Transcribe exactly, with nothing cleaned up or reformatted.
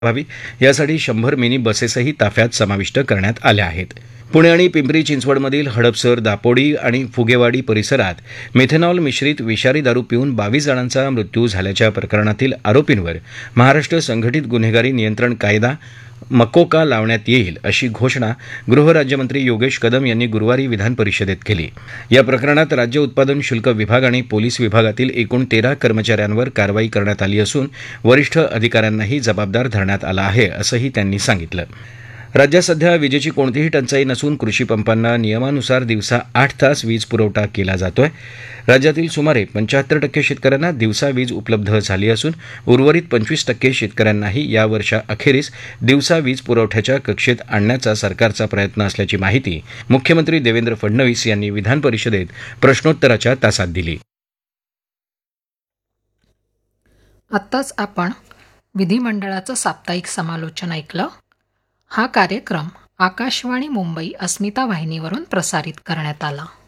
व्हावी यासाठी शंभर मिनी बसेसही ताफ्यात समाविष्ट करण्यात आल्या आहेत. पुणे आणि पिंपरी चिंचवडमधील हडपसर, दापोडी आणि फुगेवाडी परिसरात मिथेनॉल मिश्रित विषारी दारू पिऊन बावीस जणांचा मृत्यू झाल्याच्या प्रकरणातील आरोपींवर महाराष्ट्र संघटित गुन्हेगारी नियंत्रण कायदा मकोका लावण्यात येईल अशी घोषणा गृहराज्यमंत्री योगेश कदम यांनी गुरुवारी विधान परिषदेत केली. या प्रकरणात राज्य उत्पादन शुल्क विभाग आणि पोलीस विभागातील एकूण तेरा कर्मचाऱ्यांवर कारवाई करण्यात आली असून वरिष्ठ अधिकाऱ्यांनाही जबाबदार धरण्यात आलं आहे असंही त्यांनी सांगितलं. राज्यात सध्या विजेची कोणतीही टंचाई नसून कृषी पंपांना नियमानुसार दिवसा आठ तास वीज पुरवठा केला जातोय. राज्यातील सुमारे पंच्याहत्तर टक्के शेतकऱ्यांना दिवसा वीज उपलब्ध झाली असून उर्वरित पंचवीस टक्के शेतकऱ्यांनाही या वर्षाअखेरीस दिवसा वीज पुरवठ्याच्या कक्षेत आणण्याचा सरकारचा प्रयत्न असल्याची माहिती मुख्यमंत्री देवेंद्र फडणवीस यांनी विधान परिषदेत प्रश्नोत्तराच्या तासात दिली. आत्ताच आपण विधिमंडळाचं साप्ताहिक समालोचन ऐकलं. हा कार्यक्रम आकाशवाणी मुंबई अस्मिता वाहिनीवरून प्रसारित करण्यात आला.